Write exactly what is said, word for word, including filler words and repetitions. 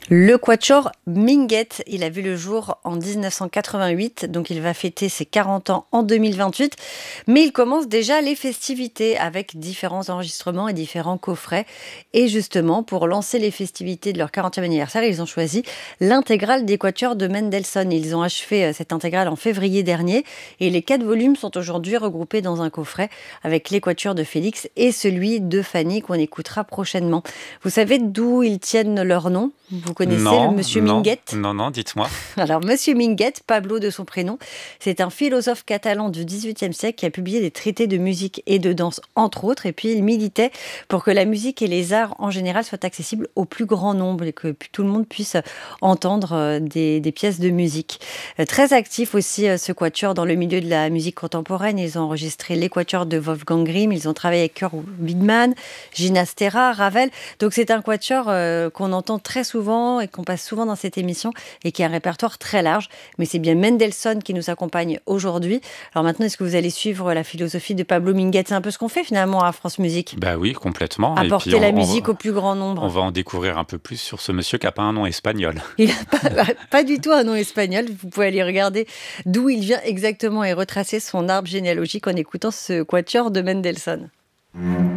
Le quatuor Minguett, il a vu le jour en dix-neuf cent quatre-vingt-huit, donc il va fêter ses quarante ans en deux mille vingt-huit. Mais il commence déjà les festivités avec différents enregistrements et différents coffrets. Et justement, pour lancer les festivités de leur quarantième anniversaire, ils ont choisi l'intégrale des quatuors de Mendelssohn. Ils ont achevé euh, cette intégrale en février dernier et les quatre volumes sont aujourd'hui regroupés dans un coffret avec les quatuors de Félix et celui de Fanny qu'on écoutera prochainement. Vous savez d'où ils tiennent leur nom ? Vous connaissez le Non, monsieur non, Minguett ? non, non, dites-moi. Alors, monsieur Minguett, Pablo de son prénom, c'est un philosophe catalan du dix-huitième siècle qui a publié des traités de musique et de danse, entre autres. Et puis, il militait pour que la musique et les arts en général soient accessibles au plus grand nombre et que tout le monde puisse entendre euh, des, des pièces de musique. Euh, Très actif aussi, euh, ce quatuor, dans le milieu de la musique contemporaine. Ils ont enregistré les quatuors de Wolfgang Grimm. Ils ont travaillé avec Kurt Widmann, Gina Stera, Ravel. Donc, c'est un quatuor euh, qu'on entend très souvent et qu'on passe souvent dans cette émission et qui a un répertoire très large. Mais c'est bien Mendelssohn qui nous accompagne aujourd'hui. Alors maintenant, est-ce que vous allez suivre la philosophie de Pablo Minguett ? C'est un peu ce qu'on fait finalement à France Musique. Bah oui, complètement. Et puis Apporter la on, on musique va, au plus grand on nombre. va en découvrir un peu plus sur ce monsieur qui n'a pas un nom espagnol. Il n'a pas, pas du tout un nom espagnol. Vous pouvez aller regarder d'où il vient exactement et retracer son arbre généalogique en écoutant ce quatuor de Mendelssohn.